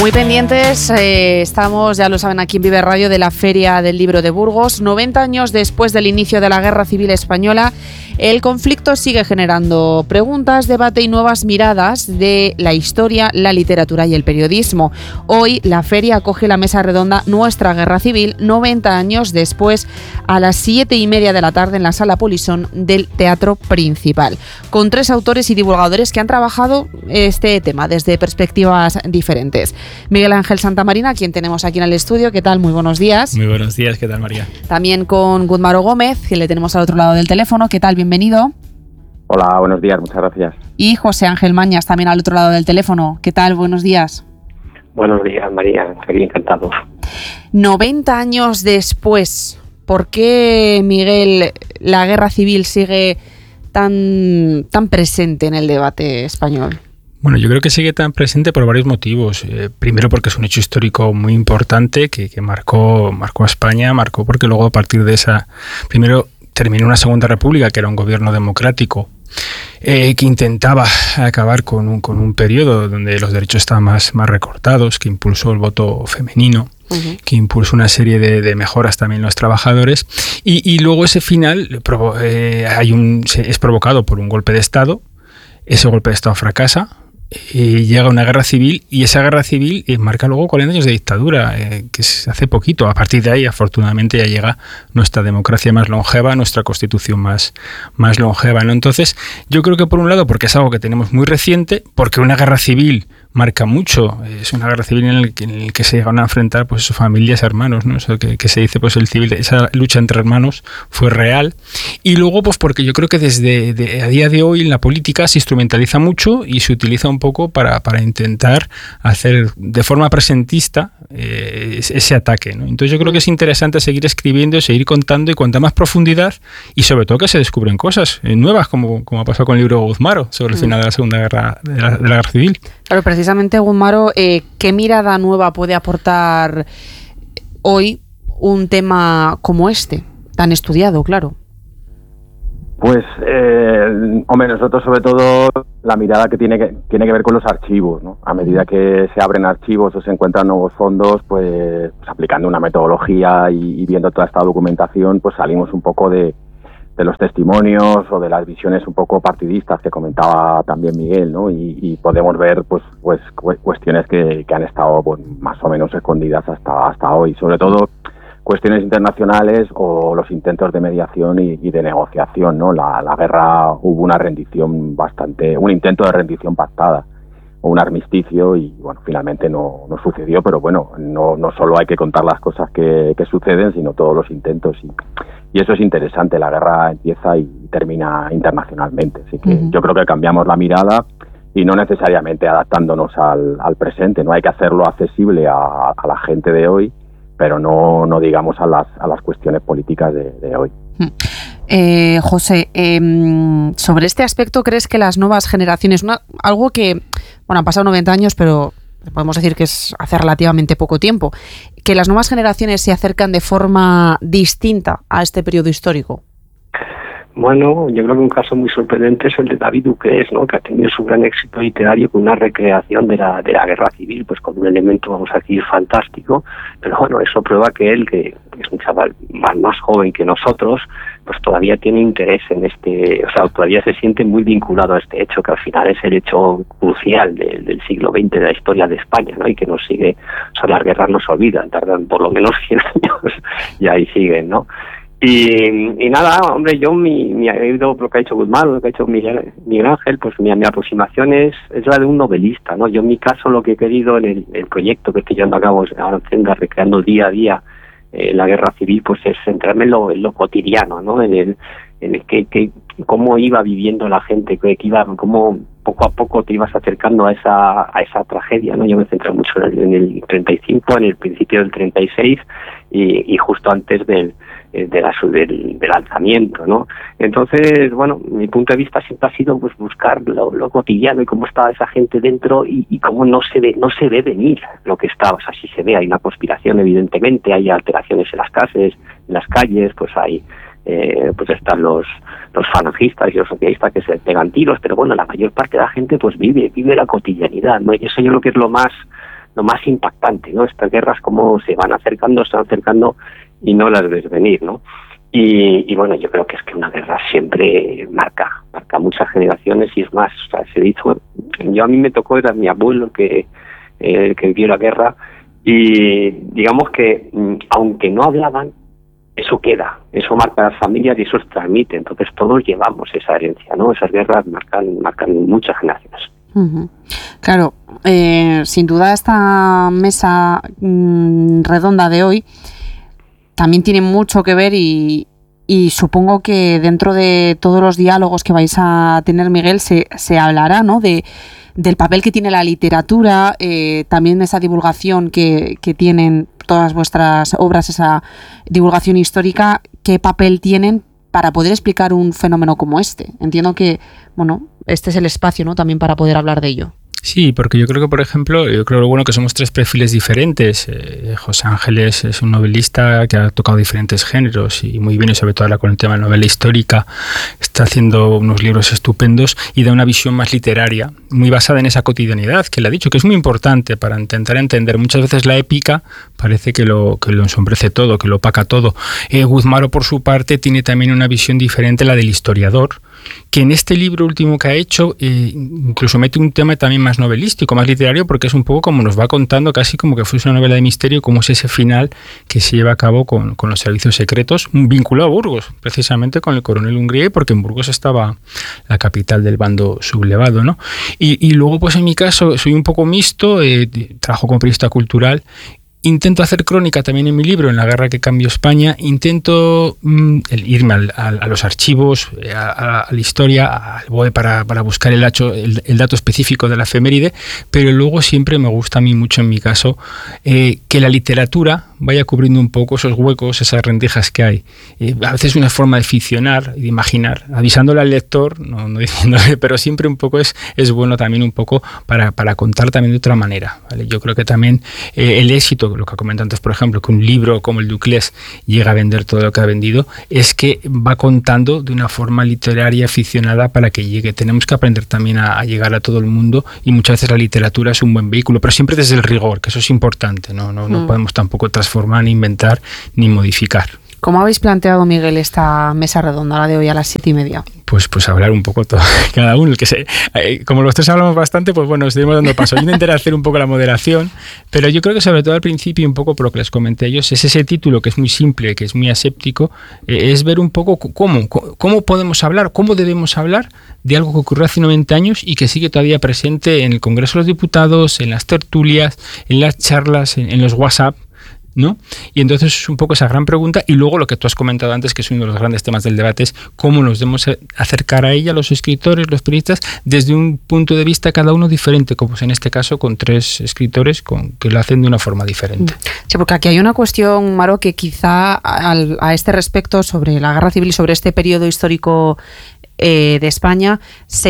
Muy pendientes, estamos, ya lo saben, aquí en Vive Radio, de la Feria del Libro de Burgos. 90 años después del inicio de la Guerra Civil Española, el conflicto sigue generando preguntas, debate y nuevas miradas de la historia, la literatura y el periodismo. Hoy la feria acoge la mesa redonda Nuestra Guerra Civil, 90 años después, a las 7:30 de la tarde en la Sala Polisón del Teatro Principal, con 3 autores y divulgadores que han trabajado este tema desde perspectivas diferentes. Miguel Ángel Santamarina, quien tenemos aquí en el estudio. ¿Qué tal? Muy buenos días. Muy buenos días, ¿qué tal, María? También con Guzmaro Gómez, que le tenemos al otro lado del teléfono. ¿Qué tal? Bienvenido. Hola, buenos días, muchas gracias. Y José Ángel Mañas, también al otro lado del teléfono. ¿Qué tal? Buenos días. Buenos días, María, aquí encantado. 90 años después, ¿por qué, Miguel, la guerra civil sigue tan presente en el debate español? Bueno, yo creo que sigue tan presente por varios motivos. Primero porque es un hecho histórico muy importante que marcó a España, marcó porque luego a partir de esa... Primero terminó una Segunda República, que era un gobierno democrático, que intentaba acabar con un periodo donde los derechos estaban más recortados, que impulsó el voto femenino, que impulsó una serie de mejoras también en los trabajadores, y luego ese final es provocado por un golpe de Estado. Ese golpe de Estado fracasa, llega una guerra civil, y esa guerra civil marca luego 40 años de dictadura, que se hace poquito. A partir de ahí, afortunadamente, ya llega nuestra democracia más longeva, nuestra constitución más longeva, ¿no? Entonces, yo creo que por un lado, porque es algo que tenemos muy reciente, porque una guerra civil marca mucho, es una guerra civil en el que se llegan a enfrentar, pues, familias, hermanos, ¿no? Eso que se dice, pues, el civil, esa lucha entre hermanos fue real. Y luego, pues, porque yo creo que a día de hoy en la política se instrumentaliza mucho y se utiliza un poco para intentar hacer de forma presentista ese ataque, ¿no? Entonces yo creo que es interesante seguir escribiendo, seguir contando y contar más profundidad, y sobre todo que se descubren cosas nuevas, como ha pasado con el libro de Guzmaro sobre el final de la Segunda Guerra de la Guerra Civil. Claro, precisamente, Guzmaro, ¿qué mirada nueva puede aportar hoy un tema como este, tan estudiado, claro? Pues, hombre, nosotros sobre todo la mirada que tiene que ver con los archivos, ¿no? A medida que se abren archivos o se encuentran nuevos fondos, pues aplicando una metodología y viendo toda esta documentación, pues salimos un poco de los testimonios o de las visiones un poco partidistas que comentaba también Miguel, ¿no? Y podemos ver pues cuestiones que han estado, pues, más o menos escondidas hasta hoy, sobre todo cuestiones internacionales o los intentos de mediación y de negociación, ¿no? La guerra, hubo un intento de rendición pactada o un armisticio, y bueno, finalmente no sucedió, pero bueno, no solo hay que contar las cosas que suceden, sino todos los intentos, y eso es interesante. La guerra empieza y termina internacionalmente, así que yo creo que cambiamos la mirada, y no necesariamente adaptándonos al presente, no hay que hacerlo accesible a la gente de hoy, pero no digamos a las cuestiones políticas de hoy. José, sobre este aspecto, ¿crees que las nuevas generaciones, algo que, bueno, han pasado 90 años, pero podemos decir que es hace relativamente poco tiempo, que las nuevas generaciones se acercan de forma distinta a este periodo histórico? Bueno, yo creo que un caso muy sorprendente es el de David Duqués, ¿no? Que ha tenido su gran éxito literario con una recreación de la guerra civil, pues con un elemento, vamos a decir, fantástico, pero bueno, eso prueba que él, que es un chaval más joven que nosotros, pues todavía tiene interés en todavía se siente muy vinculado a este hecho, que al final es el hecho crucial del siglo XX, de la historia de España, ¿no? Y que nos sigue, las guerras nos olvidan, tardan por lo menos 100 años y ahí siguen, ¿no? Y nada, hombre, yo he oído lo que ha hecho Guzmán, lo que ha hecho Miguel Ángel, pues mi aproximación es la de un novelista, ¿no? Yo en mi caso lo que he querido en el proyecto que estoy llevando a cabo ahora en Senda, recreando día a día la guerra civil, pues es centrarme en lo cotidiano, ¿no? En el que cómo iba viviendo la gente, cómo poco a poco te ibas acercando a esa tragedia, ¿no? Yo me centré mucho en el 35, en el principio del 36 y justo antes del lanzamiento, ¿no? Entonces, bueno, mi punto de vista siempre ha sido pues buscar lo cotidiano y cómo estaba esa gente dentro y cómo no se ve venir lo que está, o sea, sí se ve, hay una conspiración evidentemente, hay alteraciones en las calles, pues hay pues están los falangistas y los socialistas que se pegan tiros, pero bueno, la mayor parte de la gente pues vive la cotidianidad, ¿no? Y eso yo creo que es lo más lo más impactante, ¿no? Estas guerras como se van acercando y no las ves venir, ¿no? Y bueno, yo creo que es que una guerra siempre marca muchas generaciones, y es más, o sea, se dijo, a mí me tocó, era mi abuelo que vivió la guerra, y digamos que aunque no hablaban, eso queda, eso marca a las familias y eso se transmite, entonces todos llevamos esa herencia, ¿no? Esas guerras marcan muchas generaciones. Uh-huh. Claro, sin duda esta mesa redonda de hoy también tiene mucho que ver y supongo que dentro de todos los diálogos que vais a tener, Miguel, se hablará, ¿no? del papel que tiene la literatura, también esa divulgación que tienen todas vuestras obras, esa divulgación histórica, qué papel tienen para poder explicar un fenómeno como este. Entiendo que, bueno, este es el espacio, ¿no?, también para poder hablar de ello. Sí, porque yo creo que, por ejemplo, lo bueno que somos tres perfiles diferentes. José Ángeles es un novelista que ha tocado diferentes géneros y muy bien, y sobre todo ahora con el tema de la novela histórica, está haciendo unos libros estupendos y da una visión más literaria, muy basada en esa cotidianidad que le ha dicho, que es muy importante para intentar entender. Muchas veces la épica parece que lo ensombrece todo, que lo opaca todo. Guzmán, por su parte, tiene también una visión diferente, la del historiador, que en este libro último que ha hecho incluso mete un tema también más novelístico, más literario, porque es un poco como nos va contando, casi como que fuese una novela de misterio, como es ese final que se lleva a cabo con los servicios secretos, vinculado a Burgos, precisamente con el coronel Ungría, porque en Burgos estaba la capital del bando sublevado, ¿no? Y luego, pues en mi caso, soy un poco mixto, trabajo como periodista cultural. Intento hacer crónica también en mi libro, en la guerra que cambió España. Intento irme a los archivos, a la historia, al BOE para buscar el dato específico de la efeméride, pero luego siempre me gusta a mí mucho, en mi caso, que la literatura vaya cubriendo un poco esos huecos, esas rendijas que hay. A veces una forma de ficcionar y de imaginar, avisándole al lector, no diciéndole, pero siempre un poco es bueno también un poco para contar también de otra manera, ¿vale? Yo creo que también el éxito, lo que comenté antes, por ejemplo, que un libro como el Duclés llega a vender todo lo que ha vendido, es que va contando de una forma literaria aficionada para que llegue. Tenemos que aprender también a llegar a todo el mundo, y muchas veces la literatura es un buen vehículo, pero siempre desde el rigor, que eso es importante, no podemos tampoco transformar, ni inventar, ni modificar. ¿Cómo habéis planteado, Miguel, esta mesa redonda, la de hoy a las 7:30? Pues hablar un poco todo, cada uno, como los tres hablamos bastante, pues bueno, seguimos dando paso. Yo intentaré hacer un poco la moderación, pero yo creo que sobre todo al principio, un poco por lo que les comenté a ellos, es ese título que es muy simple, que es muy aséptico, es ver un poco cómo podemos hablar, cómo debemos hablar de algo que ocurrió hace 90 años y que sigue todavía presente en el Congreso de los Diputados, en las tertulias, en las charlas, en los WhatsApp, ¿no? Y entonces es un poco esa gran pregunta, y luego lo que tú has comentado antes, que es uno de los grandes temas del debate, es cómo nos debemos acercar a ella, los escritores, los periodistas, desde un punto de vista cada uno diferente, como en este caso con tres escritores que lo hacen de una forma diferente. Sí, porque aquí hay una cuestión, Maro, que quizá a este respecto, sobre la guerra civil, sobre este periodo histórico de España,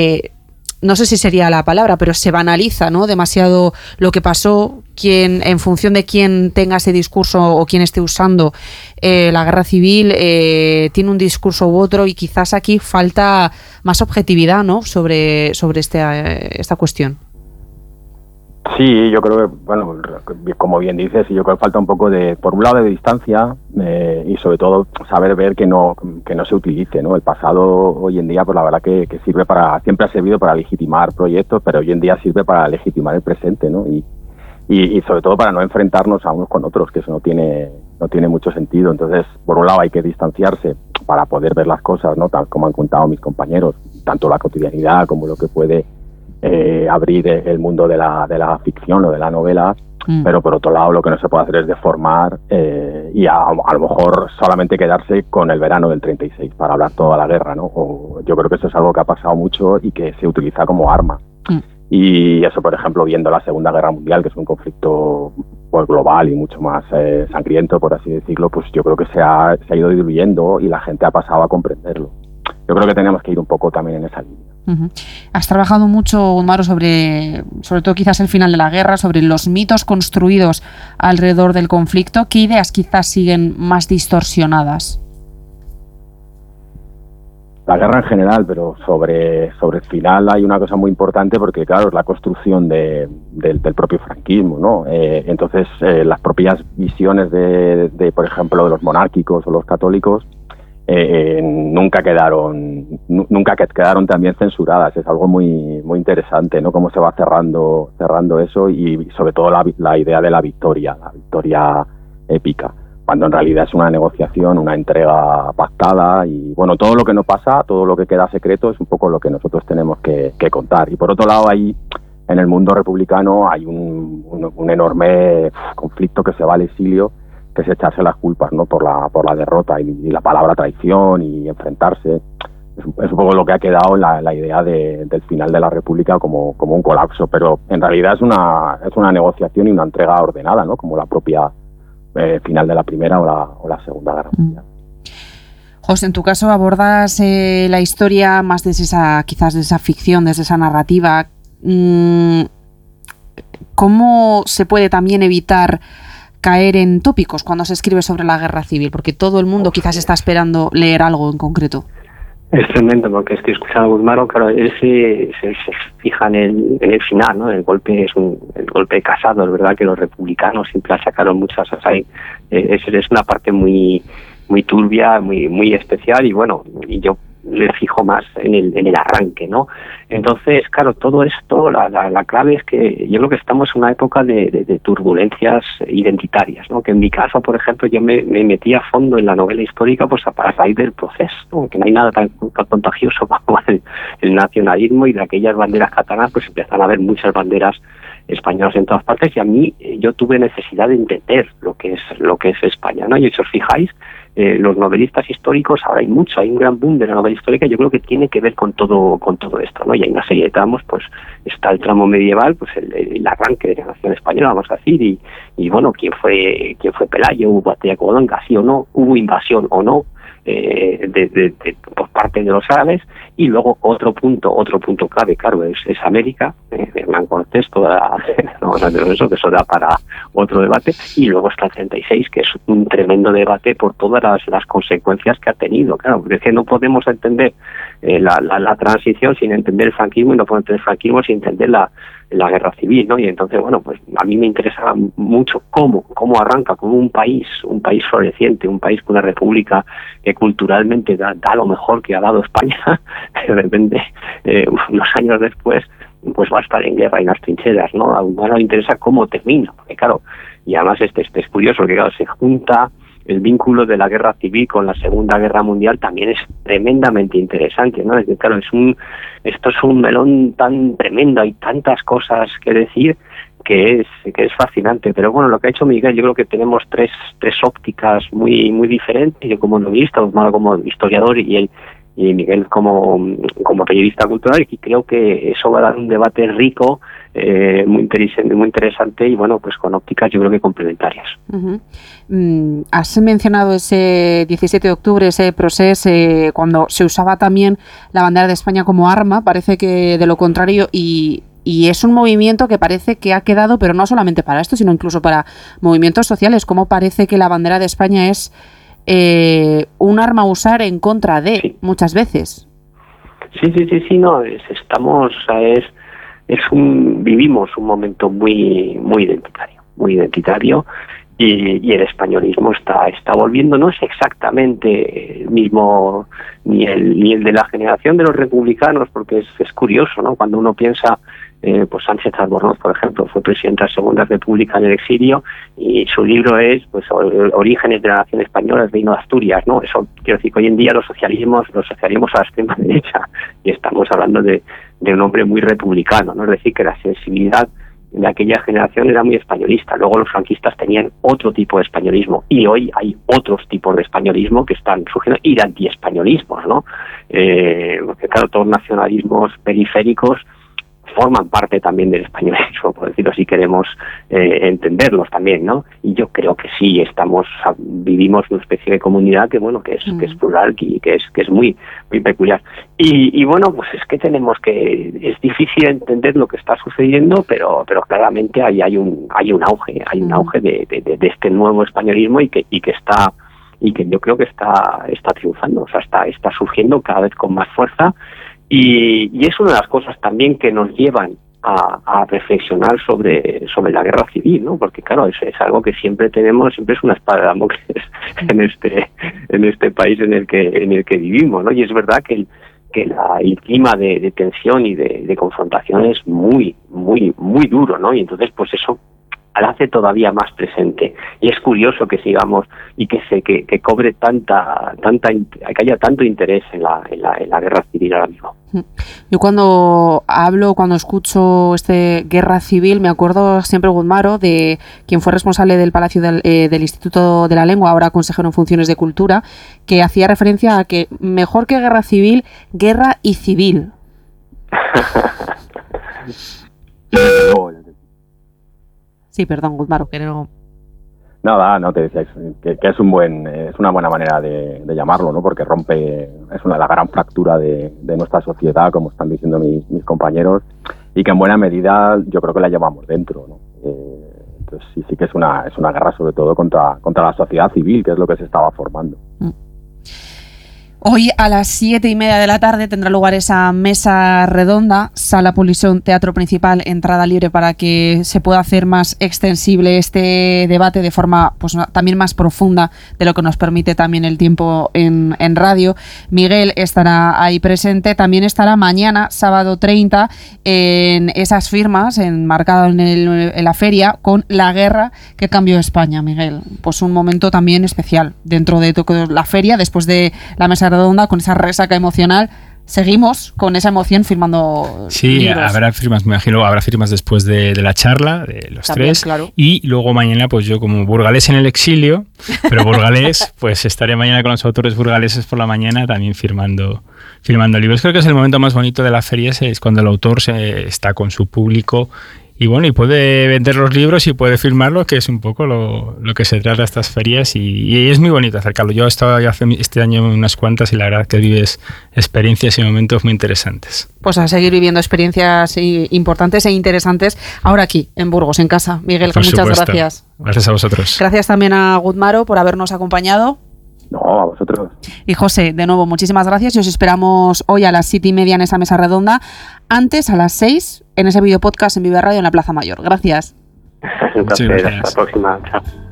no sé si sería la palabra, pero se banaliza, ¿no?, demasiado lo que pasó, en función de quién tenga ese discurso o quién esté usando la guerra civil, tiene un discurso u otro, y quizás aquí falta más objetividad, ¿no?, sobre esta cuestión. Sí, yo creo que, bueno, como bien dices, yo creo que falta un poco por un lado, de distancia, y sobre todo saber ver que no se utilice, ¿no? El pasado hoy en día, pues la verdad que siempre ha servido para legitimar proyectos, pero hoy en día sirve para legitimar el presente, ¿no? Y sobre todo para no enfrentarnos a unos con otros, que eso no tiene mucho sentido. Entonces, por un lado hay que distanciarse para poder ver las cosas, ¿no?, tal como han contado mis compañeros, tanto la cotidianidad como lo que puede abrir el mundo de la ficción o de la novela, pero por otro lado lo que no se puede hacer es deformar y a lo mejor solamente quedarse con el verano del 36 para hablar toda la guerra, ¿no? O yo creo que eso es algo que ha pasado mucho y que se utiliza como arma. Y eso, por ejemplo, viendo la Segunda Guerra Mundial, que es un conflicto pues global y mucho más sangriento, por así decirlo, pues yo creo que se ha ido diluyendo y la gente ha pasado a comprenderlo. Yo creo que tenemos que ir un poco también en esa línea. Uh-huh. Has trabajado mucho, Maro, sobre todo quizás el final de la guerra, sobre los mitos construidos alrededor del conflicto. ¿Qué ideas quizás siguen más distorsionadas? la guerra en general, pero sobre el final hay una cosa muy importante porque, claro, es la construcción del propio franquismo, ¿no? Entonces, las propias visiones de, por ejemplo, de los monárquicos o los católicos nunca quedaron también censuradas. Es algo muy muy interesante, ¿no? Cómo se va cerrando eso y sobre todo la idea de la victoria épica, cuando en realidad es una negociación, una entrega pactada y, bueno, todo lo que no pasa, todo lo que queda secreto es un poco lo que nosotros tenemos que contar. Y por otro lado, ahí en el mundo republicano hay un enorme conflicto que se va al exilio, que es echarse las culpas, ¿no? por la derrota y la palabra traición y enfrentarse. Es un poco lo que ha quedado en la idea del final de la República como un colapso, pero en realidad es una negociación y una entrega ordenada, ¿no? Como la propia final de la Primera o la Segunda Guerra Mundial. José, en tu caso abordas la historia más quizás de esa ficción, desde esa narrativa. ¿Cómo se puede también evitar caer en tópicos cuando se escribe sobre la guerra civil? Porque todo el mundo quizás está esperando leer algo en concreto. Es tremendo, porque estoy escuchando a Guzmán, claro, él se fija en el final, ¿no? El golpe es el golpe casado, es verdad que los republicanos siempre sacaron muchas cosas ahí. Es una parte muy muy turbia, muy especial, y bueno, y yo le fijo más en el arranque, ¿no? Entonces, claro, todo esto, la clave es que yo creo que estamos en una época de turbulencias identitarias, ¿no? Que en mi caso, por ejemplo, yo me metí a fondo en la novela histórica pues a raíz del proceso, ¿no? Que no hay nada tan contagioso como el nacionalismo, y de aquellas banderas catalanas pues empiezan a haber muchas banderas españolas en todas partes, y a mí yo tuve necesidad de entender lo que es España, ¿no? Y si os fijáis, los novelistas históricos, ahora hay un gran boom de la novela histórica, yo creo que tiene que ver con todo esto, ¿no? Y hay una serie de tramos, pues está el tramo medieval, pues el arranque de la nación española, vamos a decir, y bueno, quién fue Pelayo, hubo batalla de Covadonga, sí o no, hubo invasión o no, por parte de los árabes, y luego otro punto clave, claro, es América, Hernán Cortés, eso da para otro debate, y luego está el 36, que es un tremendo debate por todas las consecuencias que ha tenido, claro, porque es que no podemos entender la transición sin entender el franquismo, y no podemos entender el franquismo sin entender la guerra civil, ¿no? Y entonces, bueno, pues a mí me interesa mucho cómo arranca, como un país floreciente, un país con una república que culturalmente da lo mejor que ha dado España, de repente, unos años después, pues va a estar en guerra y en las trincheras, ¿no? A uno le interesa cómo termina, porque claro, y además es curioso, porque claro, se junta el vínculo de la guerra civil con la Segunda Guerra Mundial, también es tremendamente interesante, ¿no? Es que, claro, esto es un melón tan tremendo, hay tantas cosas que decir que es fascinante. Pero bueno, lo que ha hecho Miguel, yo creo que tenemos tres ópticas muy muy diferentes, yo como novelista, Osmar como historiador y Miguel como periodista cultural, y creo que eso va a dar un debate rico, muy interesante y bueno, pues con ópticas yo creo que complementarias. Uh-huh. Has mencionado ese 17 de octubre, ese proceso, cuando se usaba también la bandera de España como arma. Parece que de lo contrario, y es un movimiento que parece que ha quedado, pero no solamente para esto, sino incluso para movimientos sociales, como parece que la bandera de España es un arma a usar en contra de, sí, muchas veces. Sí, no, vivimos un momento muy identitario, y el españolismo está volviendo. No es exactamente el mismo ni el de la generación de los republicanos, porque es curioso, ¿no? Cuando uno piensa, pues Sánchez Albornoz, por ejemplo, fue presidente de la Segunda República en el exilio, y su libro es pues Orígenes de la Nación Española, el Reino de Asturias, ¿no? Eso quiero decir que hoy en día los socialismos a la extrema derecha, y estamos hablando de un hombre muy republicano, ¿no? Es decir, que la sensibilidad de aquella generación era muy españolista. Luego los franquistas tenían otro tipo de españolismo, y hoy hay otros tipos de españolismo que están surgiendo, y de antiespañolismos, ¿no? Porque claro, todos los nacionalismos periféricos forman parte también del españolismo, por decirlo así, queremos entenderlos también, ¿no? Y yo creo que sí, vivimos una especie de comunidad que es plural y que es muy muy peculiar. Y bueno, pues es que es difícil entender lo que está sucediendo, pero claramente hay un auge de este nuevo españolismo, y que está y que yo creo que está triunfando, o sea, está surgiendo cada vez con más fuerza, y es una de las cosas también que nos llevan a reflexionar sobre la guerra civil, ¿no? Porque claro, es algo que siempre es una espada de Damocles en este país en el que vivimos, ¿no? Y es verdad que el clima de tensión y de confrontación es muy, muy, muy duro, ¿no? Y entonces, pues eso la hace todavía más presente. Y es curioso que sigamos y que cobre que haya tanto interés en la guerra civil ahora mismo. Yo cuando escucho guerra civil, me acuerdo siempre, Gudmaro, de quien fue responsable del Palacio del Instituto de la Lengua, ahora consejero en funciones de Cultura, que hacía referencia a que mejor que guerra civil, guerra y civil. Sí, perdón, Gudmaro, que no... Nada, no te decía que es una buena manera de llamarlo, ¿no? Porque es la gran fractura de nuestra sociedad, como están diciendo mis compañeros, y que en buena medida yo creo que la llevamos dentro, ¿no? Entonces sí que es una guerra sobre todo contra la sociedad civil, que es lo que se estaba formando. Hoy a las 7:30 de la tarde tendrá lugar esa mesa redonda, Sala Polisón, Teatro Principal, entrada libre, para que se pueda hacer más extensible este debate de forma pues también más profunda de lo que nos permite también el tiempo en radio. Miguel estará ahí presente, también estará mañana, sábado 30, en esas firmas, enmarcado en la feria, con la guerra que cambió España, Miguel. Pues un momento también especial dentro de la feria, después de la mesa redonda, con esa resaca emocional. Seguimos con esa emoción firmando libros. Habrá firmas, me imagino, habrá firmas después de la charla, de los también, tres, claro. Y luego mañana, pues yo como burgalés en el exilio, pero burgalés, pues estaré mañana con los autores burgaleses por la mañana también firmando libros. Creo que es el momento más bonito de la feria, es cuando el autor está con su público y bueno, y puede vender los libros y puede firmarlos, que es un poco lo que se trata de estas ferias, y es muy bonito acercarlo. Yo he estado ya este año en unas cuantas y la verdad que vives experiencias y momentos muy interesantes. Pues a seguir viviendo experiencias importantes e interesantes ahora aquí, en Burgos, en casa. Miguel, muchas gracias. Gracias a vosotros. Gracias también a Gudmaro por habernos acompañado. No, a vosotros. Y José, de nuevo, muchísimas gracias, y os esperamos hoy a las 7:30 en esa mesa redonda, antes a las 6 en ese videopodcast en Vive Radio en la Plaza Mayor. Gracias. Un placer, hasta la próxima. Chao.